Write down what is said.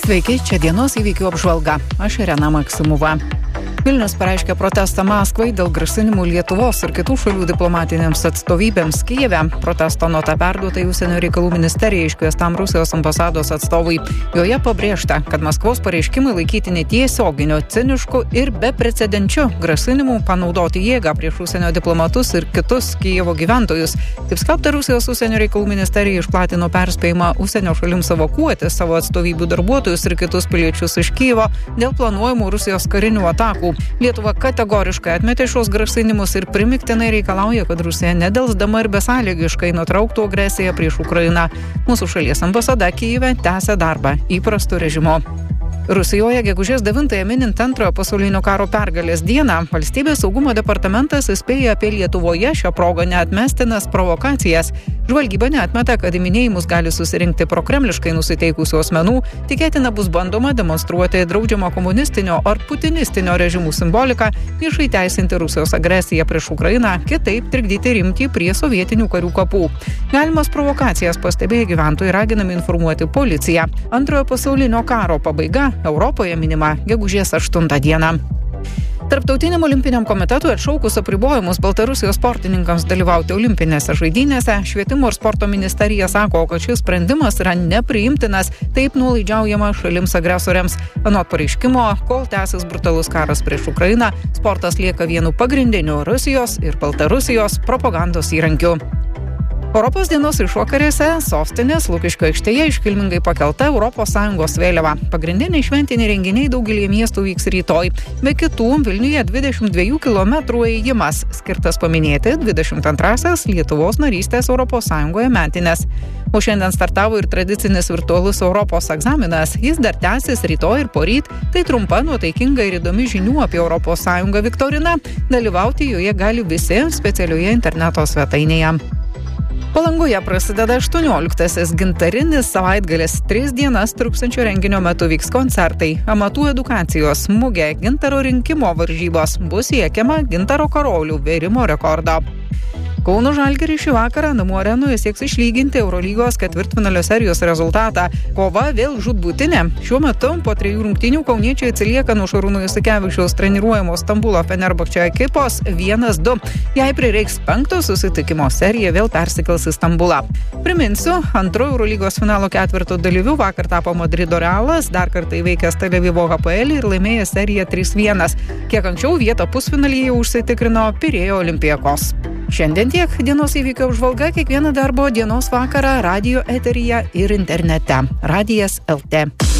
Sveiki, čia dienos įvykių apžvalga. Aš Irena Maksimova. Vilnius pareiškė protestą Maskvai dėl grasinimų Lietuvos ir kitų šalių diplomatinėms atstovybėms Kijeve. Protesto nota perduota į Užsienio reikalų ministeriją iškviestam Rusijos ambasados atstovui. Joje pabrėžta, kad Maskvos pareiškimai laikytini tiesioginiu, cinišku ir beprecedenčiu grasinimu panaudoti jėgą prieš užsienio diplomatus ir kitus Kijevo gyventojus. Kaip skelbta, Rusijos Užsienio reikalų ministerija išplatino perspėjimą užsienio šalims evakuoti savo atstovybių darbuotojus ir kitus piliečius iš Kijevo dėl planuojamų Rusijos karinių atakų. Lietuva kategoriškai atmetė šios grasinimus ir primiktinai reikalauja, kad Rusija nedelsdama ir besąlygiškai nutrauktų agresiją prieš Ukrainą. Mūsų šalies ambasada Kijeve tęsia darbą įprastu režimu. Rusijoje gegužės 9-ąją minint Antrojo pasaulinio karo pergalės dieną, Valstybės saugumo departamentas įspėja apie Lietuvoje šią progą neatmestinas provokacijas. Žvalgyba neatmeta, kad į minėjimus gali susirinkti prokremliškai nusiteikusių asmenų, tikėtina bus bandoma demonstruoti draudžiamą komunistinio ar putinistinio režimų simboliką, viešai teisinti Rusijos agresiją prieš Ukrainą, kitaip trikdyti rimtį prie sovietinių karių kapų. Galimas provokacijas pastebėję gyventojai raginami informuoti policiją. Antrojo pasaulinio karo pabaiga Europoje minima gegužės 8 dieną. Tarptautiniam olimpiniam komitetui atšaukus apribojimus Baltarusijos sportininkams dalyvauti olimpinėse žaidynėse, Švietimo ir sporto ministerija sako, kad šis sprendimas yra nepriimtinas, taip nuolaidžiaujama šalims agresoriams. Anot pareiškimo, kol tęsis brutalus karas prieš Ukrainą, sportas lieka vienu pagrindiniu Rusijos ir Baltarusijos propagandos įrankiu. Europos dienos išvakarėse sostinės Lukiškių aikštėje iškilmingai pakelta ES vėliava. Pagrindiniai šventiniai renginiai daugelį miestų vyks rytoj. Be kitų, Vilniuje 22 km ėjimas, skirtas paminėti 22-asias Lietuvos narystės ES metines. O šiandien startavo ir tradicinis virtualus Europos egzaminas. Jis dar tęsis rytoj ir poryt. Tai trumpa, nuotaikinga ir įdomi žinių apie ES viktorina. Dalyvauti joje gali visi specialioje interneto svetainėje. Palangoje prasideda 18-asis gintarinis savaitgalis. 3 dienas truksiančio renginio metu vyks koncertai, amatų edukacijos, mugė, gintaro rinkimo varžybos. Bus siekiama gintaro karolių vėrimo rekordo. Kauno Žalgiris šį vakarą namų arenoje sieks išlyginti Eurolygos ketvirtfinalio serijos rezultatą. Kova vėl žūtbūtinė. Šiuo metu po 3 rungtynių kauniečiai atsilieka nuo Šarūno Jasikevičiaus treniruojamos Stambulo Fenerbahče ekipos 1-2. Jei prireiks 5 susitikimo, serija vėl persikels į Stambulą. Priminsiu, antrojo Eurolygos finalo ketvirto dalyvių vakar tapo Madrido Realas, dar kartą įveikęs Tel Avivo HPL ir laimėjęs seriją 3-1. Kiek anksčiau vietą pusfinalyje užsitikrino Pirėjo Olympiakos. Šiandien tiek. Dienos įvykių apžvalga kiekvieną darbo dienos vakarą radijo eteryje ir internete. Radijas LT.